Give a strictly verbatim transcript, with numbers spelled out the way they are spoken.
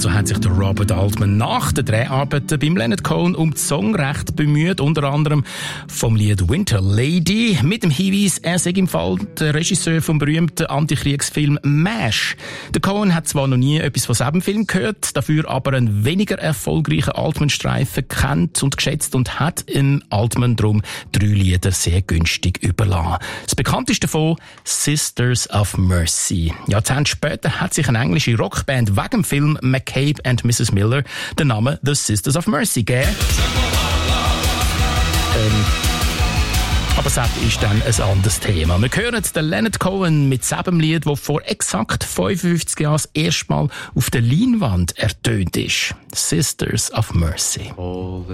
Also hat sich der Robert Altman nach den Dreharbeiten beim Leonard Cohen um das Songrecht bemüht, unter anderem vom Lied Winter Lady, mit dem Hinweis, er sei im Fall der Regisseur vom berühmten Antikriegsfilm MASH. Der Cohen hat zwar noch nie etwas von diesem Film gehört, dafür aber einen weniger erfolgreichen Altman-Streifen kennt und geschätzt und hat im Altman drum drei Lieder sehr günstig überlassen. Das bekannteste davon, Sisters of Mercy. Jahrzehnte später hat sich eine englische Rockband wegen dem Film McCabe and Missus Miller den Namen The Sisters of Mercy gegeben. Ähm, aber das ist dann ein anderes Thema. Wir hören jetzt den Leonard Cohen mit diesem Lied, das vor exakt fünfundfünfzig Jahren das erste Mal auf der Leinwand ertönt ist. Sisters of Mercy. All the